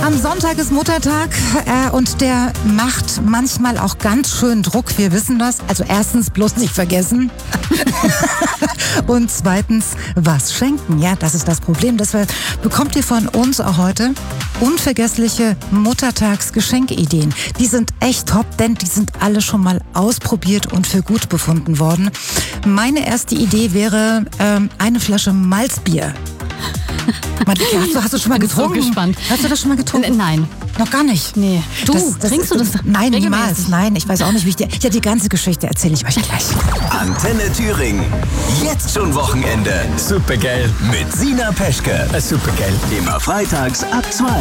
Am Sonntag ist Muttertag und der macht manchmal auch ganz schön Druck. Wir wissen das. Also erstens bloß nicht vergessen und zweitens was schenken. Ja, das ist das Problem. Deshalb bekommt ihr von uns auch heute unvergessliche Muttertagsgeschenkideen. Die sind echt top, denn die sind alle schon mal ausprobiert und für gut befunden worden. Meine erste Idee wäre eine Flasche Malzbier. Hast du schon mal getrunken? Ich bin so gespannt. Hast du das schon mal getrunken? Nein. Noch gar nicht? Nee. Trinkst du das? Nein, regelmäßig? niemals. Nein, ich weiß auch nicht, wie ich dir... Ja, die ganze Geschichte erzähle ich euch gleich. Antenne Thüringen. Jetzt schon Wochenende. Supergeil. Mit Sina Peschke. Supergeil. Immer freitags ab 2.